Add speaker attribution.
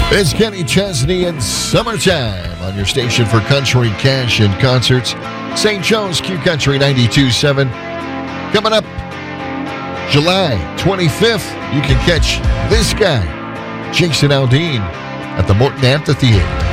Speaker 1: It's Kenny Chesney and Summertime on your station for country, cash, and concerts. St. Joe's Q Country 92.7. Coming up July 25th, you can catch this guy, Jason Aldean, at the Morton Amphitheater.